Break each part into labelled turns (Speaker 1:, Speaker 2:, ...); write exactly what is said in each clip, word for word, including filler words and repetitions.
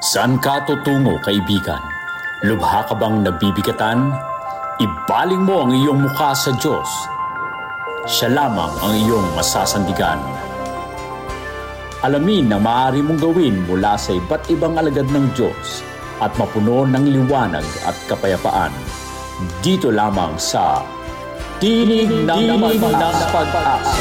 Speaker 1: Saan ka tutungo, kaibigan? Lubha ka bang nabibigatan? Ibaling mo ang iyong mukha sa Diyos. Siya lamang ang iyong masasandigan. Alamin na maaari mong gawin mula sa iba't ibang alagad ng Diyos at mapuno ng liwanag at kapayapaan. Dito lamang sa Tinig ng Pag-asa.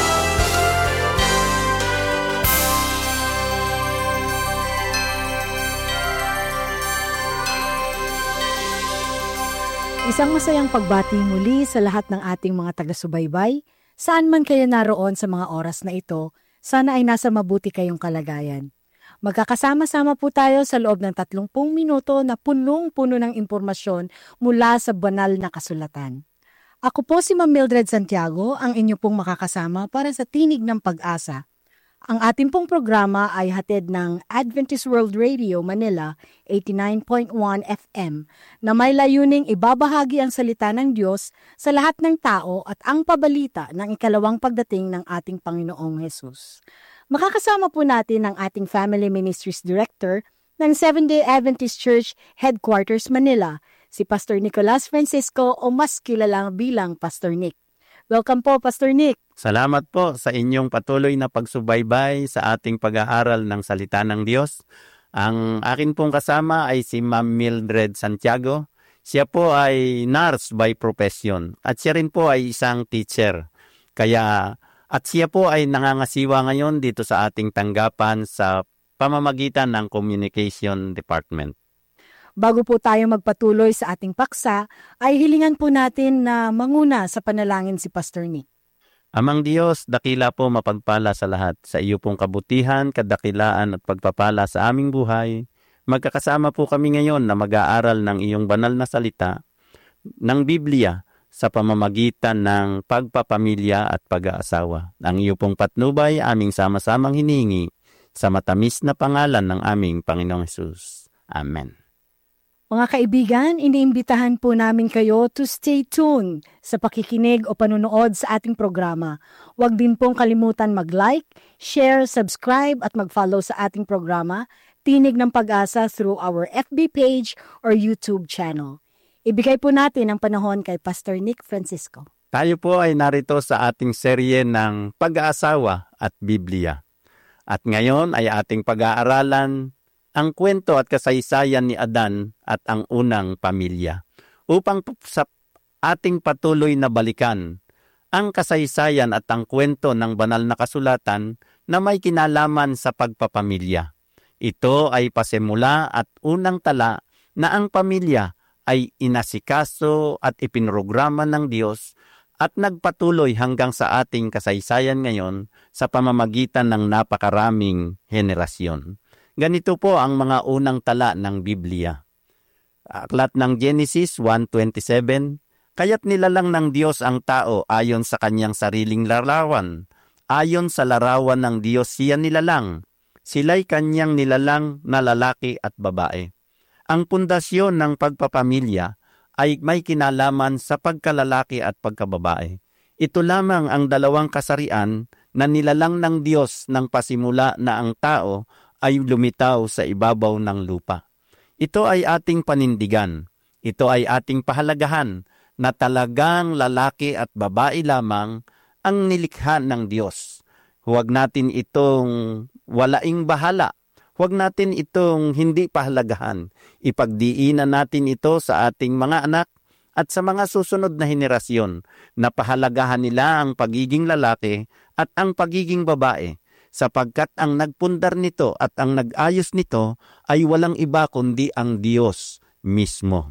Speaker 2: Isang masayang pagbati muli sa lahat ng ating mga taga-subaybay, saan man kayo naroon sa mga oras na ito, sana ay nasa mabuti kayong kalagayan. Magkakasama-sama po tayo sa loob ng tatlumpung minuto na punong-puno ng impormasyon mula sa banal na kasulatan. Ako po si Ma'am Mildred Santiago, ang inyo pong makakasama para sa Tinig ng Pag-asa. Ang ating pong programa ay hatid ng Adventist World Radio Manila eighty-nine point one F M na may layuning ibabahagi ang salita ng Diyos sa lahat ng tao at ang pabalita ng ikalawang pagdating ng ating Panginoong Hesus. Makakasama po natin ang ating Family Ministries Director ng Seventh-day Adventist Church Headquarters Manila, si Pastor Nicolas Francisco o mas kilalang bilang Pastor Nick. Welcome po, Pastor Nick.
Speaker 3: Salamat po sa inyong patuloy na pagsubaybay sa ating pag-aaral ng salita ng Diyos. Ang akin pong kasama ay si Ma'am Mildred Santiago. Siya po ay nurse by profession at siya rin po ay isang teacher. Kaya at siya po ay nangangasiwa ngayon dito sa ating tanggapan sa pamamagitan ng Communication Department.
Speaker 2: Bago po tayo magpatuloy sa ating paksa, ay hilingan po natin na manguna sa panalangin si Pastor Nick.
Speaker 3: Amang Diyos, dakila po mapagpala sa lahat. Sa iyo pong kabutihan, kadakilaan at pagpapala sa aming buhay. Magkakasama po kami ngayon na mag-aaral ng iyong banal na salita ng Biblia sa pamamagitan ng pagpapamilya at pag-aasawa. Ang iyo pong patnubay, aming sama-samang hinihingi sa matamis na pangalan ng aming Panginoong Hesus. Amen.
Speaker 2: Mga kaibigan, iniimbitahan po namin kayo to stay tuned sa pakikinig o panunood sa ating programa. Huwag din pong kalimutan mag-like, share, subscribe at mag-follow sa ating programa, Tinig ng Pag-asa through our F B page or YouTube channel. Ibigay po natin ang panahon kay Pastor Nick Francisco.
Speaker 3: Tayo po ay narito sa ating serye ng Pag-aasawa at Biblia. At ngayon ay ating pag-aaralan ang kwento at kasaysayan ni Adan at ang unang pamilya, upang sa ating patuloy na balikan ang kasaysayan at ang kwento ng banal na kasulatan na may kinalaman sa pagpapamilya. Ito ay pasimula at unang tala na ang pamilya ay inasikaso at ipinrograma ng Diyos at nagpatuloy hanggang sa ating kasaysayan ngayon sa pamamagitan ng napakaraming henerasyon. Ganito po ang mga unang tala ng Biblia. Aklat ng Genesis one twenty-seven, kaya't nilalang ng Diyos ang tao ayon sa kanyang sariling larawan. Ayon sa larawan ng Diyos siya nilalang. Sila'y kanyang nilalang na lalaki at babae. Ang pundasyon ng pagpapamilya ay may kinalaman sa pagkalalaki at pagkababae. Ito lamang ang dalawang kasarian na nilalang ng Diyos ng pasimula na ang tao ay lumitaw sa ibabaw ng lupa. Ito ay ating panindigan. Ito ay ating pahalagahan na talagang lalaki at babae lamang ang nilikha ng Diyos. Huwag natin itong walaing bahala. Huwag natin itong hindi pahalagahan. Ipagdiinan natin ito sa ating mga anak at sa mga susunod na henerasyon na pahalagahan nila ang pagiging lalaki at ang pagiging babae, sapagkat ang nagpundar nito at ang nag-ayos nito ay walang iba kundi ang Diyos mismo.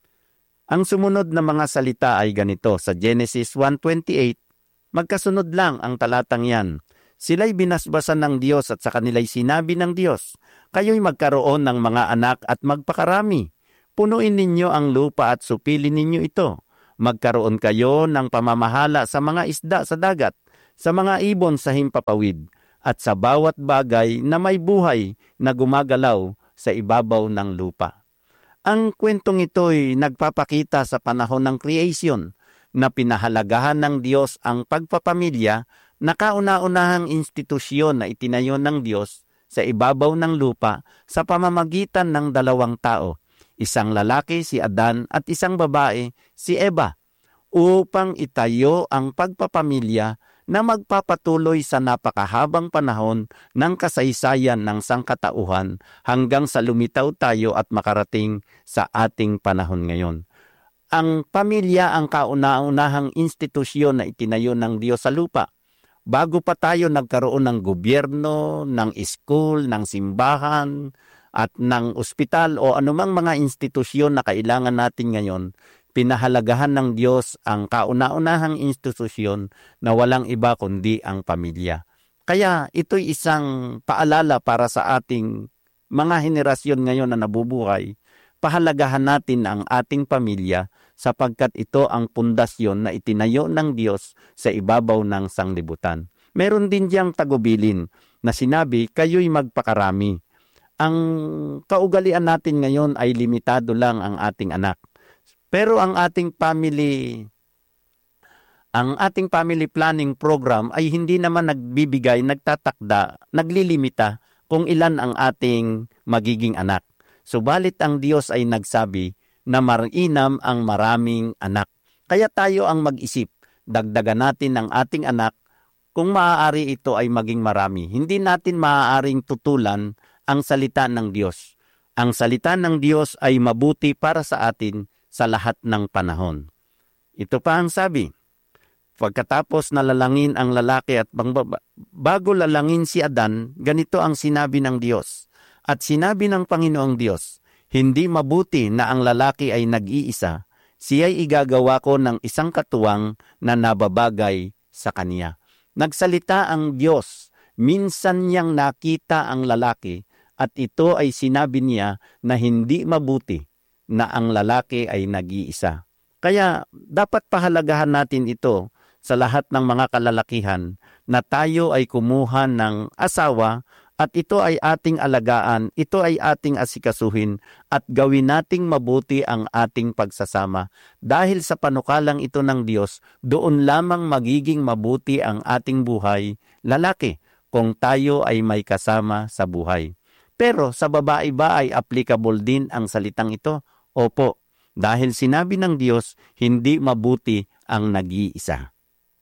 Speaker 3: Ang sumunod na mga salita ay ganito sa Genesis one twenty-eight, magkasunod lang ang talatang yan. Sila'y binasbasan ng Diyos at sa kanila'y sinabi ng Diyos, kayo'y magkaroon ng mga anak at magpakarami. Punuin ninyo ang lupa at supilin ninyo ito. Magkaroon kayo ng pamamahala sa mga isda sa dagat, sa mga ibon sa himpapawid, at sa bawat bagay na may buhay na gumagalaw sa ibabaw ng lupa. Ang kwentong ito'y nagpapakita sa panahon ng creation na pinahalagahan ng Diyos ang pagpapamilya na kauna-unahang institusyon na itinayo ng Diyos sa ibabaw ng lupa sa pamamagitan ng dalawang tao, isang lalaki si Adan at isang babae si Eva, upang itayo ang pagpapamilya na magpapatuloy sa napakahabang panahon ng kasaysayan ng sangkatauhan hanggang sa lumitaw tayo at makarating sa ating panahon ngayon. Ang pamilya ang kauna-unahang institusyon na itinayo ng Diyos sa lupa. Bago pa tayo nagkaroon ng gobyerno, ng school, ng simbahan, at ng ospital o anumang mga institusyon na kailangan natin ngayon, pinahalagahan ng Diyos ang kauna-unahang institusyon na walang iba kundi ang pamilya. Kaya ito'y isang paalala para sa ating mga henerasyon ngayon na nabubuhay. Pahalagahan natin ang ating pamilya sapagkat ito ang pundasyon na itinayo ng Diyos sa ibabaw ng sanglibutan. Meron din diyang tagubilin na sinabi, kayo'y magpakarami. Ang kaugalian natin ngayon ay limitado lang ang ating anak. Pero ang ating family ang ating family planning program ay hindi naman nagbibigay, nagtatakda, naglilimita kung ilan ang ating magiging anak. Subalit ang Diyos ay nagsabi na mainam ang maraming anak. Kaya tayo ang mag-isip, dagdagan natin ang ating anak kung maaari ito ay maging marami. Hindi natin maaaring tutulan ang salita ng Diyos. Ang salita ng Diyos ay mabuti para sa atin sa lahat ng panahon. Ito pa ang sabi, pagkatapos nalalangin ang lalaki at pangbaba, bago lalangin si Adan, ganito ang sinabi ng Diyos. At sinabi ng Panginoong Diyos, hindi mabuti na ang lalaki ay nag-iisa, siya'y igagawa ko ng isang katuwang na nababagay sa kaniya. Nagsalita ang Diyos, minsan niyang nakita ang lalaki, at ito ay sinabi niya na hindi mabuti na ang lalaki ay nag-iisa. Kaya dapat pahalagahan natin ito sa lahat ng mga kalalakihan na tayo ay kumuha ng asawa at ito ay ating alagaan, ito ay ating asikasuhin at gawin nating mabuti ang ating pagsasama. Dahil sa panukalang ito ng Diyos, doon lamang magiging mabuti ang ating buhay, lalaki, kung tayo ay may kasama sa buhay. Pero sa babae ba ay applicable din ang salitang ito? Opo, dahil sinabi ng Diyos, hindi mabuti ang nag-iisa.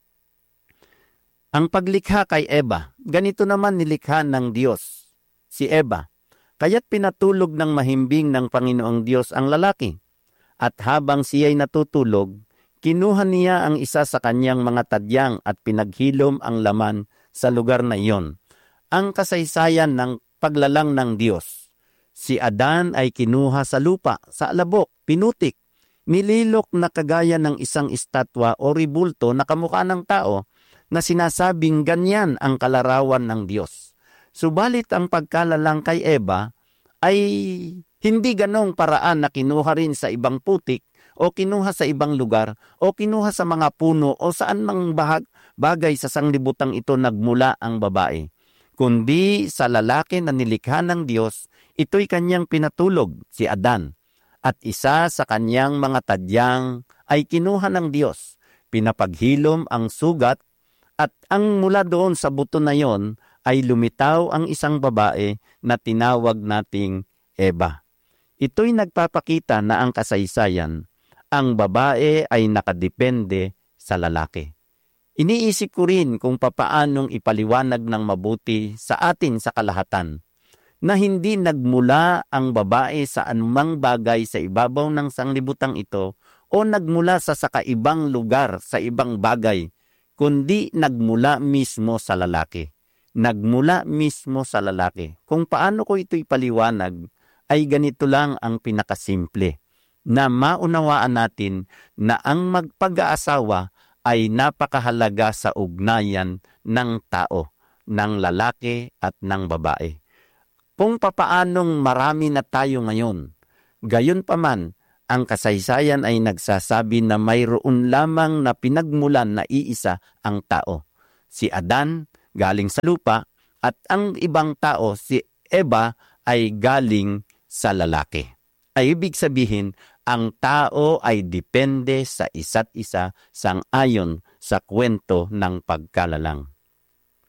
Speaker 3: Ang paglikha kay Eva, ganito naman nilikha ng Diyos, si Eva. Kaya't pinatulog ng mahimbing ng Panginoong Diyos ang lalaki. At habang siya'y natutulog, kinuha niya ang isa sa kanyang mga tadyang at pinaghilom ang laman sa lugar na iyon. Ang kasaysayan ng paglalang ng Diyos. Si Adan ay kinuha sa lupa, sa alabok, pinutik, nililok na kagaya ng isang estatwa o ribulto na kamukha ng tao, na sinasabing ganyan ang kalarawan ng Diyos. Subalit ang pagkalalang kay Eva ay hindi ganong paraan na kinuha rin sa ibang putik o kinuha sa ibang lugar o kinuha sa mga puno o saan mang bahag, bagay sa sanglibutang ito nagmula ang babae. Kundi sa lalaki na nilikha ng Diyos, ito'y kanyang pinatulog, si Adan. At isa sa kanyang mga tadyang ay kinuha ng Diyos. Pinapaghilom ang sugat at ang mula doon sa buto na yon ay lumitaw ang isang babae na tinawag nating Eva. Ito'y nagpapakita na ang kasaysayan, ang babae ay nakadepende sa lalaki. Iniisip ko rin kung papaanong ipaliwanag ng mabuti sa atin sa kalahatan na hindi nagmula ang babae sa anumang bagay sa ibabaw ng sanglibutang ito o nagmula sa sakaibang lugar sa ibang bagay, kundi nagmula mismo sa lalaki. Nagmula mismo sa lalaki. Kung paano ko ito ipaliwanag, ay ganito lang ang pinakasimple, na maunawaan natin na ang magpag-aasawa ay napakahalaga sa ugnayan ng tao, ng lalaki at ng babae. Kung papaanong marami na tayo ngayon, gayon pa man, ang kasaysayan ay nagsasabi na mayroon lamang na pinagmulan na iisa ang tao. Si Adan galing sa lupa at ang ibang tao, si Eva, ay galing sa lalaki. Ay ibig sabihin, ang tao ay depende sa isa't isa sang-ayon sa kwento ng pagkalalang.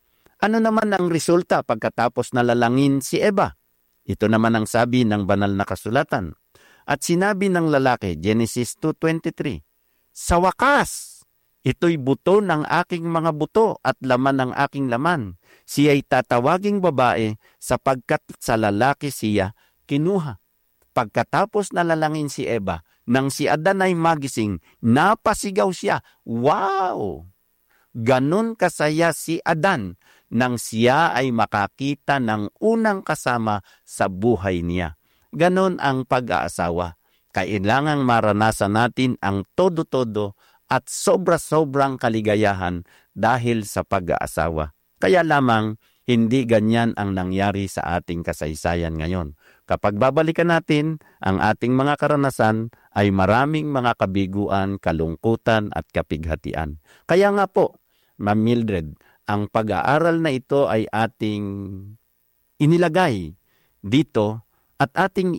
Speaker 3: Ano naman ang resulta pagkatapos nalalangin si Eva? Ito naman ang sabi ng banal na kasulatan. At sinabi ng lalaki, Genesis two twenty-three, sa wakas, ito'y buto ng aking mga buto at laman ng aking laman. Siya'y tatawaging babae sapagkat sa lalaki siya kinuha. Pagkatapos nalalangin si Eva, nang si Adan ay magising, napasigaw siya. Wow! Ganon kasaya si Adan nang siya ay makakita ng unang kasama sa buhay niya. Ganon ang pag-aasawa. Kailangang maranasan natin ang todo-todo at sobra-sobrang kaligayahan dahil sa pag-aasawa. Kaya lamang, hindi ganyan ang nangyari sa ating kasaysayan ngayon. Kapag babalikan natin, ang ating mga karanasan ay maraming mga kabiguan, kalungkutan at kapighatian. Kaya nga po, Ma'am Mildred, ang pag-aaral na ito ay ating inilagay dito at ating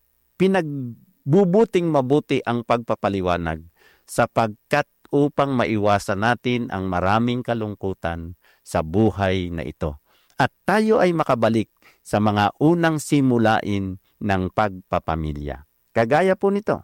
Speaker 3: pinagbubuting mabuti ang pagpapaliwanag sapagkat upang maiwasan natin ang maraming kalungkutan sa buhay na ito. At tayo ay makabalik sa mga unang simulain ng pagpapamilya. Kagaya po nito.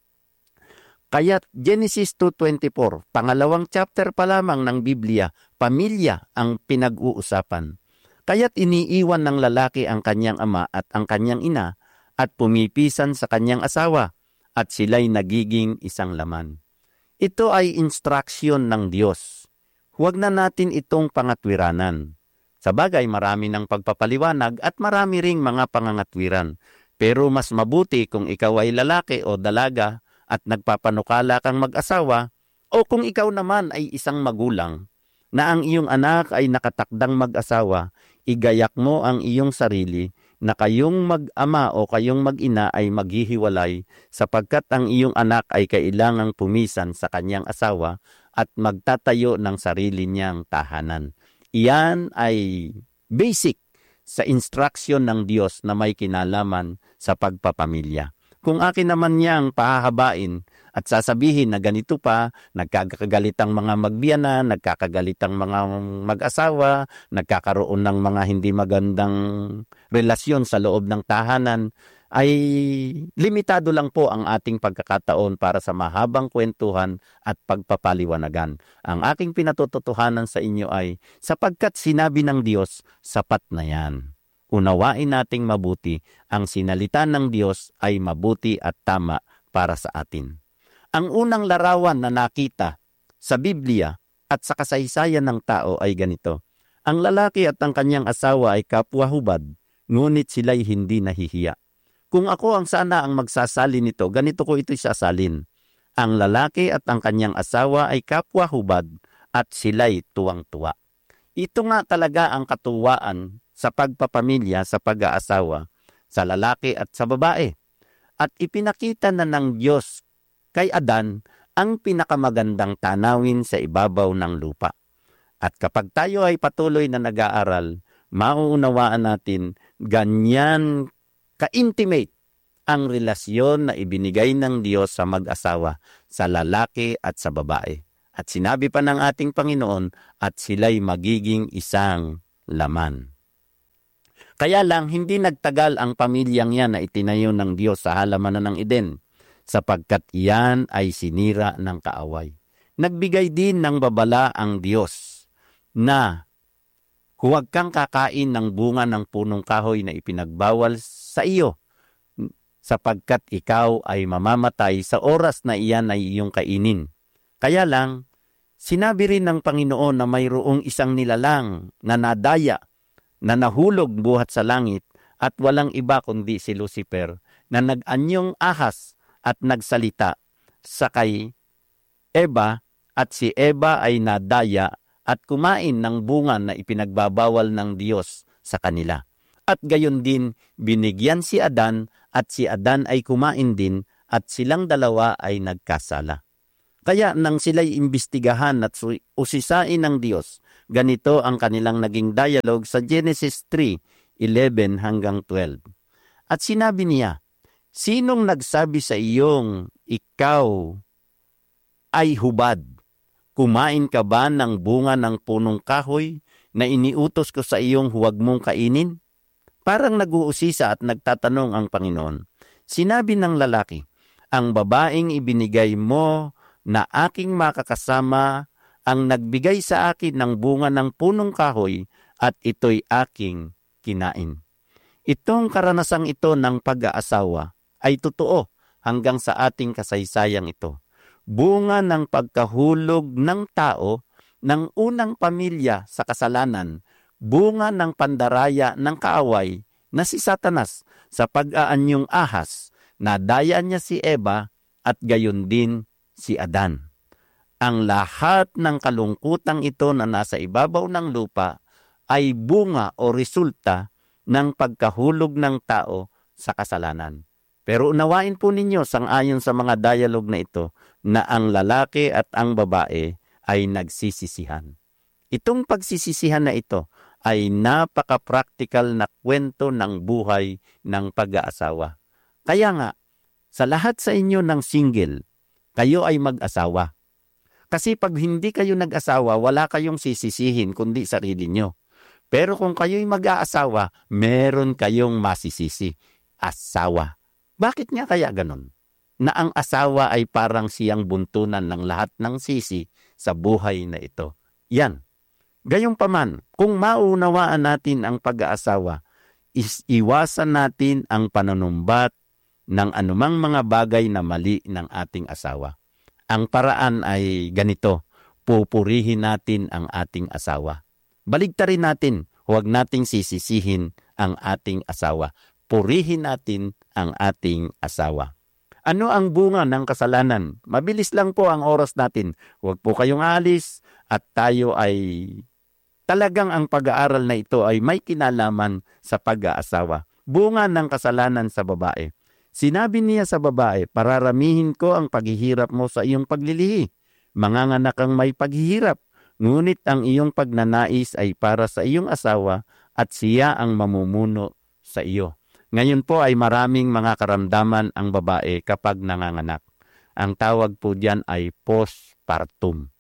Speaker 3: Kaya Genesis two twenty-four, pangalawang chapter pa lamang ng Biblia, pamilya ang pinag-uusapan. Kaya't iniiwan ng lalaki ang kanyang ama at ang kanyang ina at pumipisan sa kanyang asawa at sila'y nagiging isang laman. Ito ay instruction ng Diyos. Huwag na natin itong pangatwiranan. Sa bagay, marami ng pagpapaliwanag at marami ring mga pangangatwiran. Pero mas mabuti kung ikaw ay lalaki o dalaga at nagpapanukala kang mag-asawa, o kung ikaw naman ay isang magulang na ang iyong anak ay nakatakdang mag-asawa, igayak mo ang iyong sarili na kayong mag-ama o kayong mag-ina ay maghihiwalay sapagkat ang iyong anak ay kailangang pumisan sa kanyang asawa at magtatayo ng sarili niyang tahanan. Iyan ay basic sa instruction ng Diyos na may kinalaman sa pagpapamilya. Kung akin naman niyang pahahabain at sasabihin na ganito pa, nagkakagalitang mga magbiyanan, nagkakagalitang mga mag-asawa, nagkakaroon ng mga hindi magandang relasyon sa loob ng tahanan, ay limitado lang po ang ating pagkakataon para sa mahabang kwentuhan at pagpapaliwanagan. Ang aking pinatututuhanan sa inyo ay, sapagkat sinabi ng Diyos, sapat na yan. Unawain nating mabuti, ang sinalita ng Diyos ay mabuti at tama para sa atin. Ang unang larawan na nakita sa Biblia at sa kasaysayan ng tao ay ganito. Ang lalaki at ang kanyang asawa ay kapwa-hubad, ngunit sila'y hindi nahihiya. Kung ako ang sana ang magsasalin nito, ganito ko ito'y sasalin. Ang lalaki at ang kanyang asawa ay kapwa-hubad at sila'y tuwang-tuwa. Ito nga talaga ang katuwaan sa pagpapamilya, sa pag-aasawa, sa lalaki at sa babae. At ipinakita na ng Diyos kay Adan ang pinakamagandang tanawin sa ibabaw ng lupa. At kapag tayo ay patuloy na nag-aaral, mauunawaan natin ganyan ka-intimate ang relasyon na ibinigay ng Diyos sa mag-asawa, sa lalaki at sa babae. At sinabi pa ng ating Panginoon, at sila'y magiging isang laman. Kaya lang, hindi nagtagal ang pamilyang yan na itinayo ng Diyos sa halamanan ng Eden, sapagkat iyan ay sinira ng kaaway. Nagbigay din ng babala ang Diyos na huwag kang kakain ng bunga ng punong kahoy na ipinagbawal sa iyo, sapagkat ikaw ay mamamatay sa oras na iyan ay iyong kainin. Kaya lang, sinabi rin ng Panginoon na mayroong isang nilalang na nadaya, na nahulog buhat sa langit at walang iba kundi si Lucifer na nag-anyong ahas at nagsalita sa kay Eva at si Eva ay nadaya at kumain ng bunga na ipinagbabawal ng Diyos sa kanila. At gayon din binigyan si Adan at si Adan ay kumain din at silang dalawa ay nagkasala. Kaya nang sila'y imbestigahan at usisain ng Diyos, ganito ang kanilang naging dialogue sa Genesis three eleven hanggang twelve. At sinabi niya, sinong nagsabi sa iyong ikaw ay hubad? Kumain ka ba ng bunga ng punong kahoy na iniutos ko sa iyong huwag mong kainin? Parang nag-uusisa at nagtatanong ang Panginoon. Sinabi ng lalaki, ang babaeng ibinigay mo na aking makakasama ang nagbigay sa akin ng bunga ng punong kahoy at ito'y aking kinain. Itong karanasang ito ng pag-aasawa ay totoo hanggang sa ating kasaysayang ito. Bunga ng pagkahulog ng tao ng unang pamilya sa kasalanan, bunga ng pandaraya ng kaaway na si Satanas sa pag-aanyong ahas, nadaya niya si Eva at gayon din si Adan. Ang lahat ng kalungkutang ito na nasa ibabaw ng lupa ay bunga o resulta ng pagkahulog ng tao sa kasalanan. Pero unawain po ninyo sang-ayon sa mga dialogue na ito na ang lalaki at ang babae ay nagsisisihan. Itong pagsisisihan na ito ay napaka-practical na kwento ng buhay ng pag-aasawa. Kaya nga, sa lahat sa inyo ng single, kayo ay mag-asawa. Kasi pag hindi kayo nag-asawa, wala kayong sisisihin kundi sarili nyo. Pero kung kayo'y mag-aasawa, meron kayong masisisi. Asawa. Bakit nga kaya ganon? Na ang asawa ay parang siyang buntunan ng lahat ng sisi sa buhay na ito. Yan. Gayunpaman, kung maunawaan natin ang pag-aasawa, is iwasan natin ang panunumbat ng anumang mga bagay na mali ng ating asawa. Ang paraan ay ganito, pupurihin natin ang ating asawa. Baligtarin natin, huwag nating sisisihin ang ating asawa. Purihin natin ang ating asawa. Ano ang bunga ng kasalanan? Mabilis lang po ang oras natin. Huwag po kayong alis at tayo ay talagang ang pag-aaral na ito ay may kinalaman sa pag-aasawa. Bunga ng kasalanan sa babae. Sinabi niya sa babae, pararamihin ko ang paghihirap mo sa iyong paglilihi. Manganganak ang may paghihirap. Ngunit ang iyong pagnanais ay para sa iyong asawa at siya ang mamumuno sa iyo. Ngayon po ay maraming mga karamdaman ang babae kapag nanganganak. Ang tawag po diyan ay postpartum.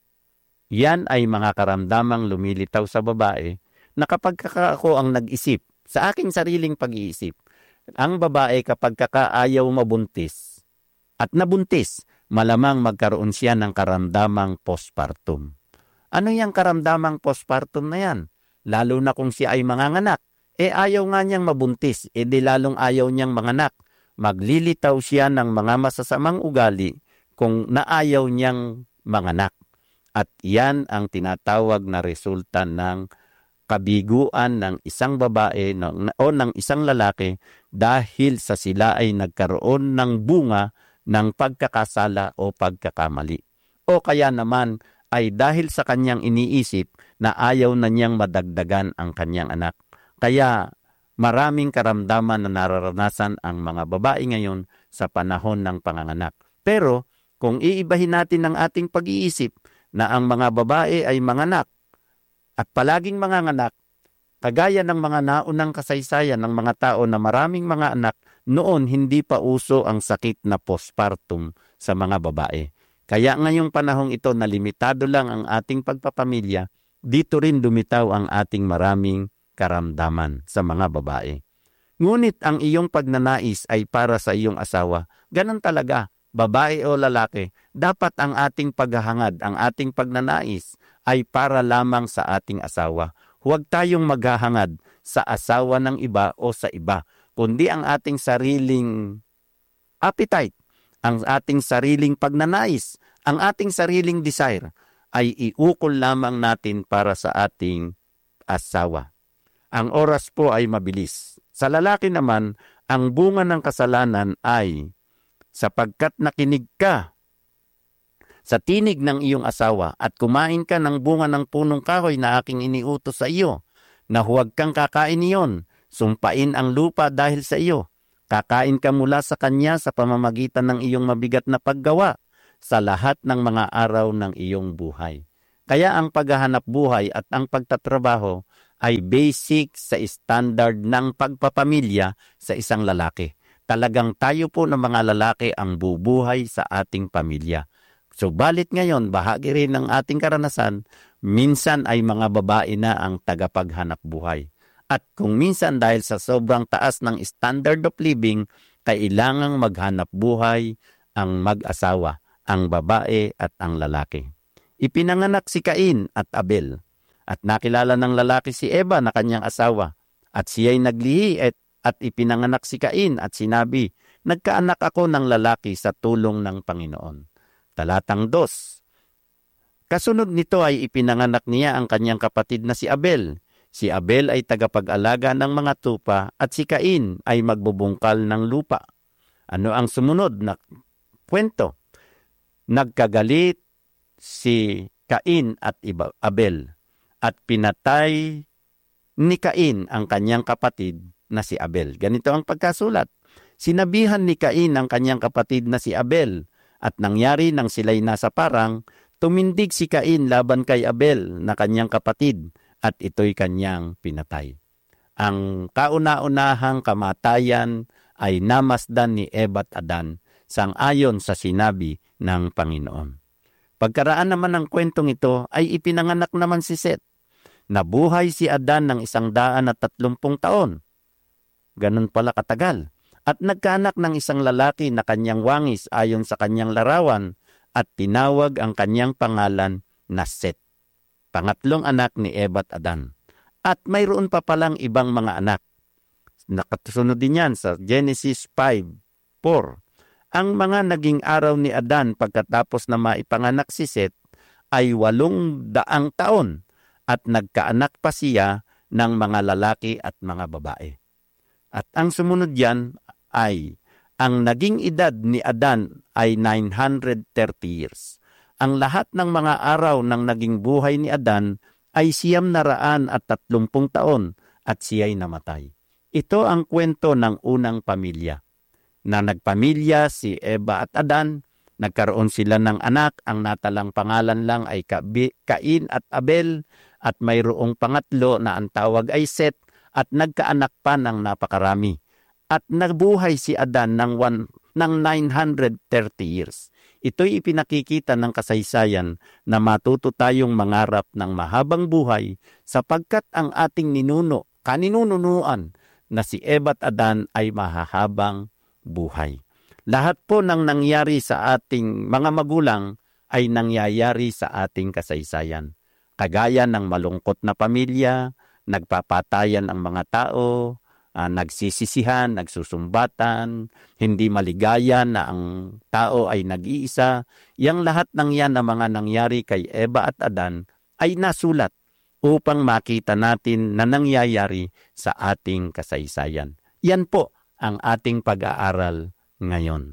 Speaker 3: Yan ay mga karamdamang lumilitaw sa babae na kapag ako ang nag-isip, sa aking sariling pag-iisip, ang babae kapag kakaayaw mabuntis at nabuntis, malamang magkaroon siya ng karamdamang postpartum. Ano yung karamdamang postpartum na yan? Lalo na kung siya ay manganganak. Eh ayaw nga niyang mabuntis, eh di lalong ayaw niyang manganak. Maglilitaw siya ng mga masasamang ugali kung naayaw niyang manganak. At yan ang tinatawag na resulta ng kabiguan ng isang babae o ng isang lalaki dahil sa sila ay nagkaroon ng bunga ng pagkakasala o pagkakamali. O kaya naman ay dahil sa kanyang iniisip na ayaw na niyang madagdagan ang kanyang anak. Kaya maraming karamdaman na nararanasan ang mga babae ngayon sa panahon ng panganganak. Pero kung iibahin natin ang ating pag-iisip na ang mga babae ay manganak at palaging manganganak, kagaya ng mga naunang kasaysayan ng mga tao na maraming mga anak, noon hindi pa uso ang sakit na postpartum sa mga babae. Kaya ngayong panahong ito na limitado lang ang ating pagpapamilya, dito rin lumitaw ang ating maraming karamdaman sa mga babae. Ngunit ang iyong pagnanais ay para sa iyong asawa. Ganon talaga, babae o lalaki, dapat ang ating paghahangad, ang ating pagnanais ay para lamang sa ating asawa. Huwag tayong maghahangad sa asawa ng iba o sa iba, kundi ang ating sariling appetite, ang ating sariling pagnanais, ang ating sariling desire ay iukol lamang natin para sa ating asawa. Ang oras po ay mabilis. Sa lalaki naman, ang bunga ng kasalanan ay sapagkat nakinig ka sa tinig ng iyong asawa at kumain ka ng bunga ng punong kahoy na aking iniutos sa iyo, na huwag kang kakain iyon, sumpain ang lupa dahil sa iyo. Kakain ka mula sa kanya sa pamamagitan ng iyong mabigat na paggawa sa lahat ng mga araw ng iyong buhay. Kaya ang paghahanap buhay at ang pagtatrabaho ay basic sa standard ng pagpapamilya sa isang lalaki. Talagang tayo po ng mga lalaki ang bubuhay sa ating pamilya. Subalit ngayon, bahagi rin ng ating karanasan, Minsan ay mga babae na ang tagapaghanap buhay. At kung minsan dahil sa sobrang taas ng standard of living, kailangang maghanap buhay ang mag-asawa, ang babae at ang lalaki. Ipinanganak si Cain at Abel. At nakilala ng lalaki si Eva na kanyang asawa. At siya'y naglihi at, at ipinanganak si Cain at sinabi, "Nagkaanak ako ng lalaki sa tulong ng Panginoon." Talatang dos. Kasunod nito ay ipinanganak niya ang kanyang kapatid na si Abel. Si Abel ay tagapag-alaga ng mga tupa at si Cain ay magbubungkal ng lupa. Ano ang sumunod na kwento? Nagkagalit si Cain at Abel at pinatay ni Cain ang kanyang kapatid na si Abel. Ganito ang pagkasulat. Sinabihan ni Cain ang kanyang kapatid na si Abel at nangyari nang sila'y nasa parang, tumindig si Cain laban kay Abel na kanyang kapatid at ito'y kanyang pinatay. Ang kauna-unahang kamatayan ay namasdan ni Eva at Adan sang-ayon sa sinabi ng Panginoon. Pagkaraan naman ng kwentong ito ay ipinanganak naman si Seth. Nabuhay si Adan ng isang daan at tatlumpung taon. Ganun pala katagal. At nagkaanak ng isang lalaki na kanyang wangis ayon sa kanyang larawan at tinawag ang kanyang pangalan na Seth. Pangatlong anak ni Eva at Adan. At mayroon pa palang ibang mga anak. Nakasunod din yan sa Genesis five four. Ang mga naging araw ni Adan pagkatapos na maipanganak si Seth ay walong daang taon at nagkaanak pa siya ng mga lalaki at mga babae. At ang sumunod yan ay ang naging edad ni Adan ay nine hundred thirty years. Ang lahat ng mga araw ng naging buhay ni Adan ay siyam na raan at tatlumpung taon at siya'y namatay. Ito ang kwento ng unang pamilya. Na nagpamilya si Eva at Adan, nagkaroon sila ng anak, ang natalang pangalan lang ay Cain at Abel, at mayroong pangatlo na ang tawag ay Seth, at nagkaanak pa ng napakarami. At nabuhay si Adan ng, one, ng nine hundred thirty years. Ito'y ipinakikita ng kasaysayan na matuto tayong mangarap ng mahabang buhay sapagkat ang ating ninuno, kaninununuan na si Eva at Adan ay mahahabang buhay. Lahat po ng nangyari sa ating mga magulang ay nangyayari sa ating kasaysayan. Kagaya ng malungkot na pamilya, nagpapatayan ang mga tao, Uh, nagsisisihan, nagsusumbatan, hindi maligaya na ang tao ay nag-iisa. Yang lahat ng yan na mga nangyari kay Eva at Adan ay nasulat upang makita natin na nangyayari sa ating kasaysayan. Yan po ang ating pag-aaral ngayon.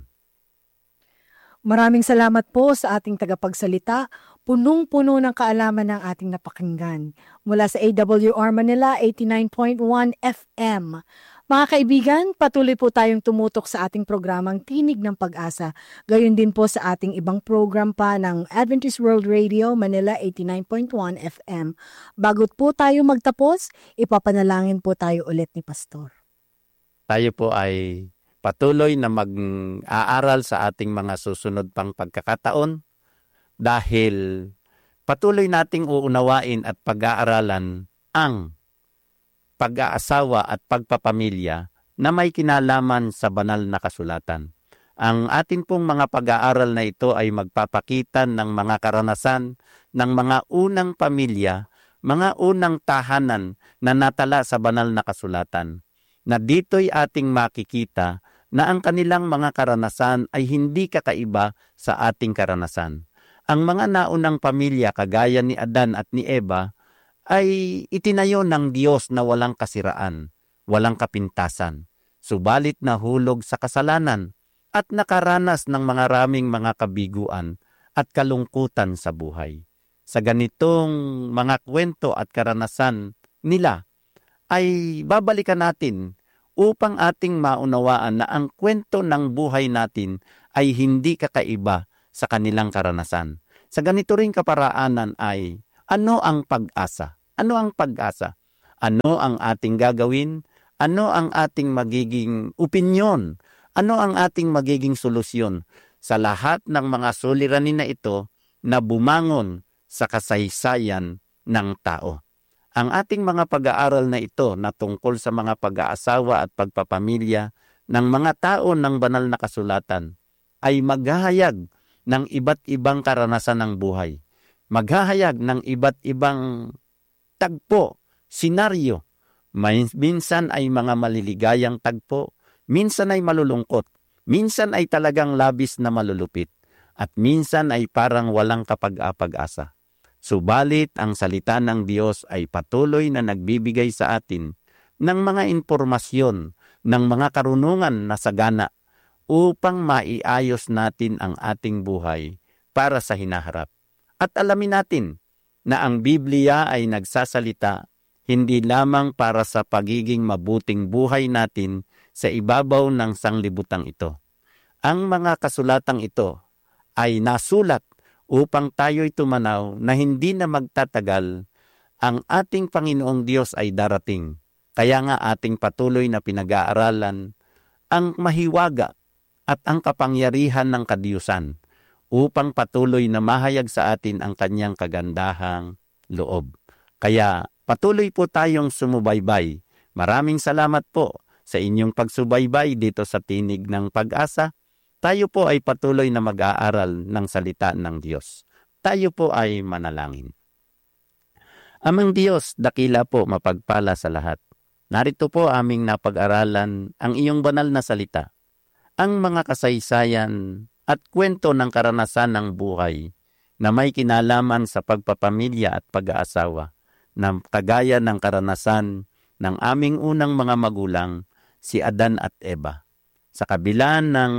Speaker 2: Maraming salamat po sa ating tagapagsalita. Punong-puno ng kaalaman ng ating napakinggan. Mula sa A W R Manila, eighty-nine point one F M. Mga kaibigan, patuloy po tayong tumutok sa ating programang Tinig ng Pag-asa. Gayon din po sa ating ibang program pa ng Adventist World Radio, Manila, eighty-nine point one F M. Bago po tayo magtapos, ipapanalangin po tayo ulit ni Pastor.
Speaker 3: Tayo po ay patuloy na mag-aaral sa ating mga susunod pang pagkakataon dahil patuloy nating uunawain at pag-aaralan ang pag-aasawa at pagpapamilya na may kinalaman sa banal na kasulatan. Ang atin pong mga pag-aaral na ito ay magpapakita ng mga karanasan ng mga unang pamilya, mga unang tahanan na natala sa banal na kasulatan, na dito'y ating makikita na ang kanilang mga karanasan ay hindi kakaiba sa ating karanasan. Ang mga naunang pamilya kagaya ni Adan at ni Eva ay itinayo ng Diyos na walang kasiraan, walang kapintasan, subalit nahulog sa kasalanan at nakaranas ng mga raming mga kabiguan at kalungkutan sa buhay. Sa ganitong mga kwento at karanasan nila ay babalikan natin upang ating maunawaan na ang kwento ng buhay natin ay hindi kakaiba sa kanilang karanasan. Sa ganito ring kaparaanan ay, ano ang pag-asa? Ano ang pag-asa? Ano ang ating gagawin? Ano ang ating magiging opinyon? Ano ang ating magiging solusyon sa lahat ng mga suliranin na ito na bumangon sa kasaysayan ng tao. Ang ating mga pag-aaral na ito na tungkol sa mga pag-aasawa at pagpapamilya ng mga tao ng banal na kasulatan ay maghahayag ng iba't ibang karanasan ng buhay. Maghahayag ng iba't ibang tagpo, senaryo. May, minsan ay mga maliligayang tagpo, minsan ay malulungkot, minsan ay talagang labis na malulupit, at minsan ay parang walang kapag-apag-asa. Subalit ang salita ng Diyos ay patuloy na nagbibigay sa atin ng mga impormasyon, ng mga karunungan na sagana upang maiayos natin ang ating buhay para sa hinaharap. At alamin natin na ang Biblia ay nagsasalita hindi lamang para sa pagiging mabuting buhay natin sa ibabaw ng sanglibutang ito. Ang mga kasulatang ito ay nasulat upang tayo'y tumanaw na hindi na magtatagal ang ating Panginoong Diyos ay darating. Kaya nga ating patuloy na pinag-aaralan ang mahiwaga at ang kapangyarihan ng kadiyusan upang patuloy na mahayag sa atin ang kanyang kagandahang loob. Kaya patuloy po tayong sumubaybay. Maraming salamat po sa inyong pagsubaybay dito sa Tinig ng Pag-asa. Tayo po ay patuloy na mag-aaral ng salita ng Diyos. Tayo po ay manalangin. Amang Diyos, dakila po mapagpala sa lahat. Narito po aming napag-aralan ang iyong banal na salita. Ang mga kasaysayan at kwento ng karanasan ng buhay na may kinalaman sa pagpapamilya at pag-aasawa na kagaya ng karanasan ng aming unang mga magulang, si Adan at Eva. Sa kabila ng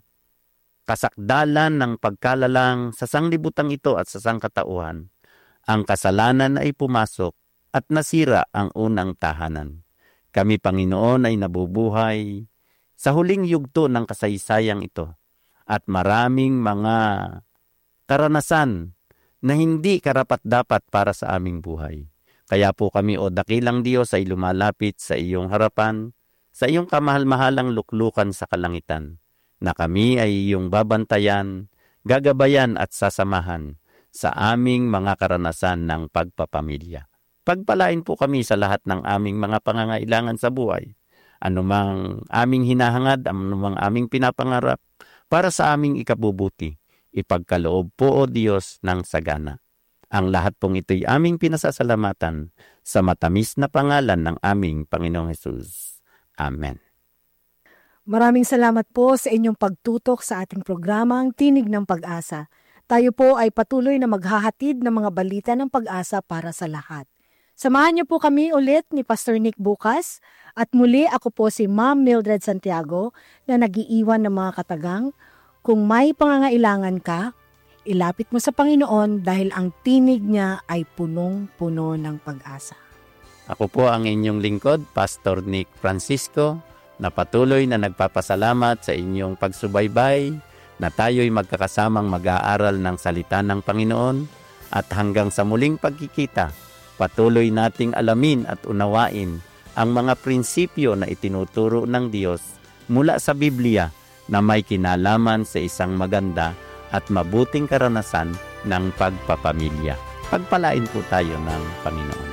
Speaker 3: kasakdalan ng pagkalalang sa sanglibutang ito at sa sangkatauhan, ang kasalanan ay pumasok at nasira ang unang tahanan. Kami, Panginoon, ay nabubuhay sa huling yugto ng kasaysayang ito at maraming mga karanasan na hindi karapat-dapat para sa aming buhay. Kaya po kami, o dakilang Diyos, ay lumalapit sa iyong harapan, sa iyong kamahal-mahalang luklukan sa kalangitan, na kami ay iyong babantayan, gagabayan at sasamahan sa aming mga karanasan ng pagpapamilya. Pagpalain po kami sa lahat ng aming mga pangangailangan sa buhay, anumang aming hinahangad, anumang aming pinapangarap, para sa aming ikabubuti. Ipagkaloob po, O Diyos, ng sagana. Ang lahat pong ito'y aming pinasasalamatan sa matamis na pangalan ng aming Panginoong Hesus. Amen.
Speaker 2: Maraming salamat po sa inyong pagtutok sa ating programang Tinig ng Pag-asa. Tayo po ay patuloy na maghahatid ng mga balita ng pag-asa para sa lahat. Samahan niyo po kami ulit ni Pastor Nick bukas at muli ako po si Ma'am Mildred Santiago na nag-iiwan ng mga katagang, kung may pangangailangan ka, ilapit mo sa Panginoon dahil ang tinig niya ay punong-puno ng pag-asa.
Speaker 3: Ako po ang inyong lingkod, Pastor Nick Francisco, na patuloy na nagpapasalamat sa inyong pagsubaybay, na tayo'y magkakasamang mag-aaral ng salita ng Panginoon, at hanggang sa muling pagkikita, patuloy nating alamin at unawain ang mga prinsipyo na itinuturo ng Diyos mula sa Biblia na may kinalaman sa isang maganda at mabuting karanasan ng pagpapamilya. Pagpalain po tayo ng Panginoon.